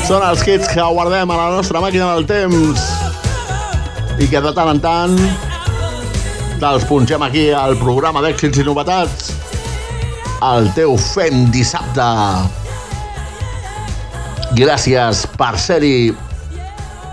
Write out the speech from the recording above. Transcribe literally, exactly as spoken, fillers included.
Són els hits que guardem a la nostra màquina del temps i que de tant en tant te'ls punxem aquí al programa d'èxits i novetats, el teu Fem Dissabte. Gràcies per ser-hi